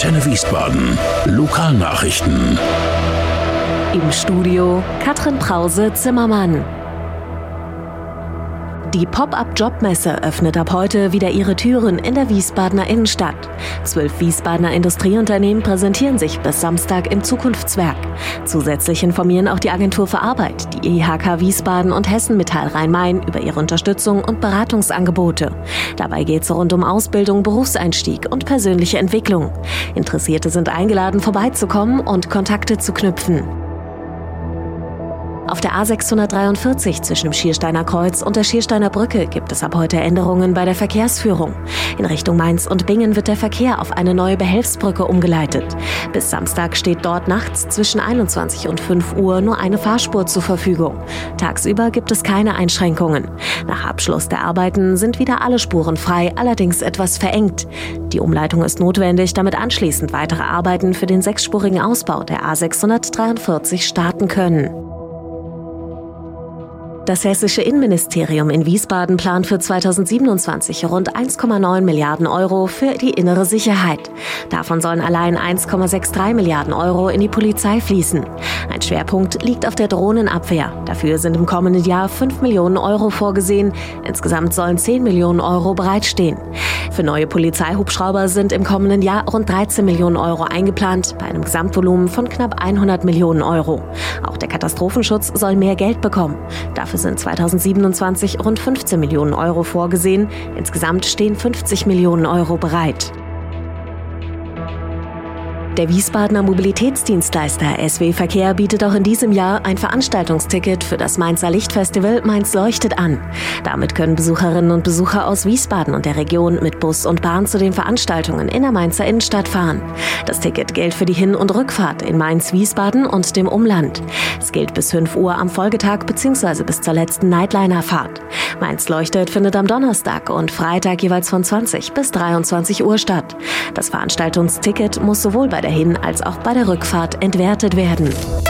Antenne Wiesbaden. Lokalnachrichten. Im Studio Katrin Brause-Zimmermann. Die Pop-up-Jobmesse öffnet ab heute wieder ihre Türen in der Wiesbadener Innenstadt. 12 Wiesbadener Industrieunternehmen präsentieren sich bis Samstag im Zukunftswerk. Zusätzlich informieren auch die Agentur für Arbeit, die IHK Wiesbaden und Hessen Metall Rhein-Main über ihre Unterstützung und Beratungsangebote. Dabei geht es rund um Ausbildung, Berufseinstieg und persönliche Entwicklung. Interessierte sind eingeladen, vorbeizukommen und Kontakte zu knüpfen. Auf der A643 zwischen dem Schiersteiner Kreuz und der Schiersteiner Brücke gibt es ab heute Änderungen bei der Verkehrsführung. In Richtung Mainz und Bingen wird der Verkehr auf eine neue Behelfsbrücke umgeleitet. Bis Samstag steht dort nachts zwischen 21 und 5 Uhr nur eine Fahrspur zur Verfügung. Tagsüber gibt es keine Einschränkungen. Nach Abschluss der Arbeiten sind wieder alle Spuren frei, allerdings etwas verengt. Die Umleitung ist notwendig, damit anschließend weitere Arbeiten für den 6-spurigen Ausbau der A643 starten können. Das hessische Innenministerium in Wiesbaden plant für 2027 rund 1,9 Milliarden Euro für die innere Sicherheit. Davon sollen allein 1,63 Milliarden Euro in die Polizei fließen. Ein Schwerpunkt liegt auf der Drohnenabwehr. Dafür sind im kommenden Jahr 5 Millionen Euro vorgesehen. Insgesamt sollen 10 Millionen Euro bereitstehen. Für neue Polizeihubschrauber sind im kommenden Jahr rund 13 Millionen Euro eingeplant, bei einem Gesamtvolumen von knapp 100 Millionen Euro. Auch der Katastrophenschutz soll mehr Geld bekommen. Dafür sind 2027 rund 15 Millionen Euro vorgesehen. Insgesamt stehen 50 Millionen Euro bereit. Der Wiesbadener Mobilitätsdienstleister SW Verkehr bietet auch in diesem Jahr ein Veranstaltungsticket für das Mainzer Lichtfestival Mainz leuchtet an. Damit können Besucherinnen und Besucher aus Wiesbaden und der Region mit Bus und Bahn zu den Veranstaltungen in der Mainzer Innenstadt fahren. Das Ticket gilt für die Hin- und Rückfahrt in Mainz-Wiesbaden und dem Umland. Es gilt bis 5 Uhr am Folgetag bzw. bis zur letzten Nightliner-Fahrt. Mainz leuchtet findet am Donnerstag und Freitag jeweils von 20 bis 23 Uhr statt. Das Veranstaltungsticket muss sowohl bei der Hin- als auch bei der Rückfahrt entwertet werden.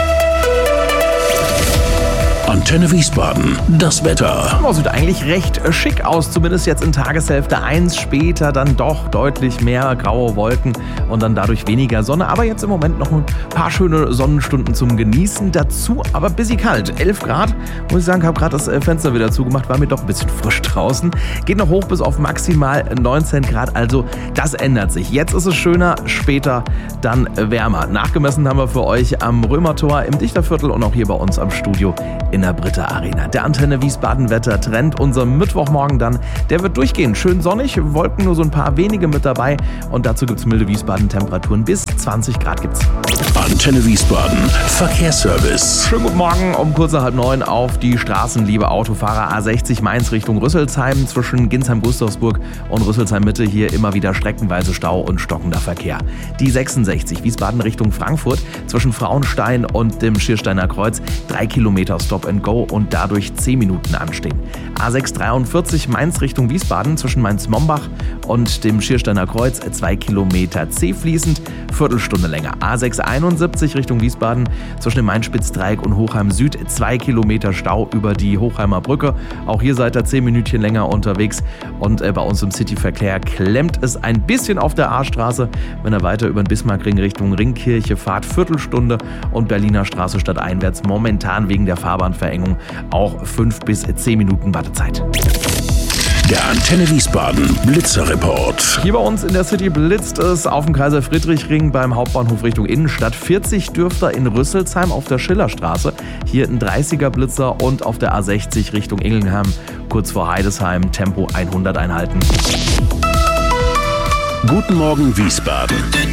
Antenne Wiesbaden, das Wetter. Sieht eigentlich recht schick aus, zumindest jetzt in Tageshälfte 1. Später dann doch deutlich mehr graue Wolken und dann dadurch weniger Sonne. Aber jetzt im Moment noch ein paar schöne Sonnenstunden zum Genießen. Dazu aber bisschen kalt. 11 Grad, muss ich sagen, habe gerade das Fenster wieder zugemacht, war mir doch ein bisschen frisch draußen. Geht noch hoch bis auf maximal 19 Grad, also das ändert sich. Jetzt ist es schöner, später dann wärmer. Nachgemessen haben wir für euch am Römertor im Dichterviertel und auch hier bei uns am Studio in der Britta Arena. Der Antenne Wiesbaden Wettertrend, unser Mittwochmorgen dann, der wird durchgehen. Schön sonnig, Wolken nur so ein paar wenige mit dabei und dazu gibt's milde Wiesbaden-Temperaturen bis 20 Grad gibt's. Antenne Wiesbaden Verkehrsservice. Schönen guten Morgen um kurz nach 8:30 auf die Straßen, liebe Autofahrer. A60 Mainz Richtung Rüsselsheim zwischen Ginsheim-Gustavsburg und Rüsselsheim-Mitte hier immer wieder streckenweise Stau und stockender Verkehr. Die 66 Wiesbaden Richtung Frankfurt zwischen Frauenstein und dem Schiersteiner Kreuz 3 Kilometer Stop and Go und dadurch 10 Minuten anstehen. A643 Mainz Richtung Wiesbaden zwischen Mainz-Mombach und dem Schiersteiner Kreuz 2 Kilometer zäh fließend, Viertelstunde länger. A671 Richtung Wiesbaden zwischen dem Main-Spitz-Dreieck und Hochheim Süd 2 Kilometer Stau über die Hochheimer Brücke. Auch hier seid ihr 10 Minütchen länger unterwegs und bei uns im Cityverkehr klemmt es ein bisschen auf der A-Straße, wenn ihr weiter über den Bismarckring Richtung Ringkirche fahrt, Viertelstunde und Berliner Straße stadteinwärts momentan wegen der Fahrbahnverengung auch 5 bis 10 Minuten Wartezeit. Der Antenne Wiesbaden Blitzerreport. Hier bei uns in der City blitzt es auf dem Kaiser-Friedrich-Ring beim Hauptbahnhof Richtung Innenstadt. 40 Dürfter in Rüsselsheim auf der Schillerstraße. Hier ein 30er Blitzer und auf der A60 Richtung Ingelheim kurz vor Heidesheim Tempo 100 einhalten. Guten Morgen Wiesbaden.